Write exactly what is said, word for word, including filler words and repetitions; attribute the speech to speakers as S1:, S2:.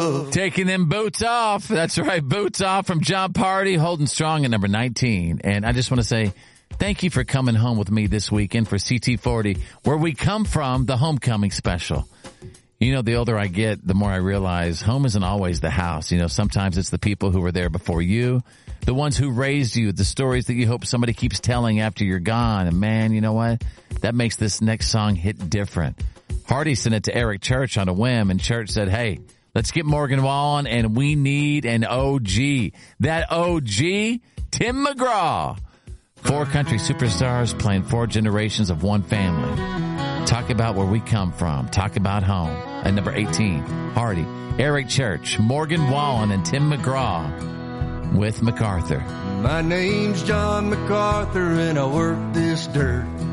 S1: Taking them boots off. That's right. Boots off from John Party, holding strong at number nineteen. And I just want to say thank you for coming home with me this weekend for C T forty, where we come from, the homecoming special. You know, the older I get, the more I realize home isn't always the house. You know, sometimes it's the people who were there before you, the ones who raised you, the stories that you hope somebody keeps telling after you're gone. And man, you know what? That makes this next song hit different. Hardy sent it to Eric Church on a whim, and Church said, hey, let's get Morgan Wallen, and we need an O G. That O G, Tim McGraw. Four country superstars playing four generations of one family. Talk about where we come from. Talk about home. At number eighteen, Hardy, Eric Church, Morgan Wallen, and Tim McGraw with MacArthur.
S2: My name's John MacArthur, and I work this dirt.